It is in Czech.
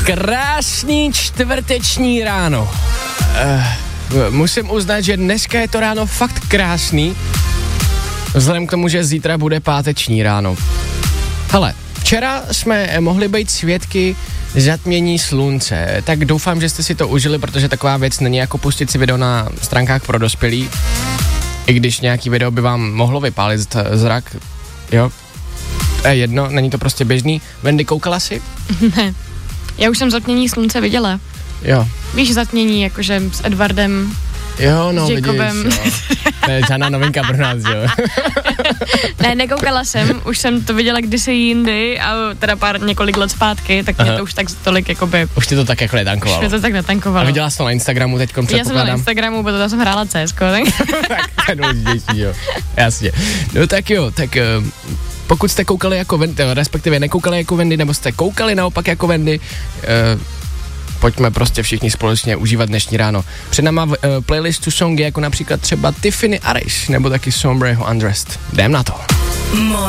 Krásný čtvrteční ráno. Musím uznat, že dneska je to ráno fakt krásný, vzhledem k tomu, že zítra bude páteční ráno. Hele, včera jsme mohli být svědky zatmění slunce, tak doufám, že jste si to užili, protože taková věc není jako pustit si video na stránkách pro dospělí, i když nějaký video by vám mohlo vypálit zrak, jo. To je jedno, není to prostě běžný. Wendy, koukala jsi? Ne, já už jsem zatmění slunce viděla. Jo. Víš zatmění, jakože s Edwardem, jo, no, s Jacobem. Vidíš, jo. To je žádná novinka pro nás, jo. Ne, nekoukala jsem, už jsem to viděla kdysi jindy a teda několik let zpátky, tak mě to už tak tolik jakoby... Už ti to tak jako netankovalo. Už mě to tak netankovalo. A viděla jsi to na Instagramu teďkom, předpokládám. Já jsem na Instagramu, protože jsem hrála CSko, tak... Tak to je důležitější, jo. Jasně. No tak jo, tak... Pokud jste koukali jako Wendy, respektive nekoukali jako Wendy, nebo jste koukali naopak jako Wendy, pojďme prostě všichni společně užívat dnešní ráno. Před náma playlistu songy jako například třeba Tiffany Arish, nebo taky Sombreho Undressed. Jdem na to.